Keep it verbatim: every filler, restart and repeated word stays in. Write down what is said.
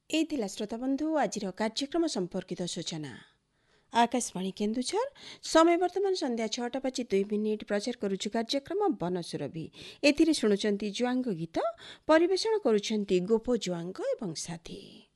ଏଇଥିଲା ଶ୍ରୋତାବନ୍ଧୁ ଆଜିର କାର୍ଯ୍ୟକ୍ରମ ସମ୍ପର୍କିତ ସୂଚନା। ଆକାଶବାଣୀ କେନ୍ଦୁଝର, ସମୟ ବର୍ତ୍ତମାନ ସନ୍ଧ୍ୟା ଛଅଟା ବାଜି ଦୁଇ ମିନିଟ୍। ପ୍ରଚାର କରୁଛୁ କାର୍ଯ୍ୟକ୍ରମ ବନସୁରଭି। ଏଥିରେ ଶୁଣୁଛନ୍ତି ଜୁଆଙ୍ଗ ଗୀତ, ପରିବେଷଣ କରୁଛନ୍ତି ଗୋପ ଜୁଆଙ୍ଗ ଏବଂ ସାଥୀ।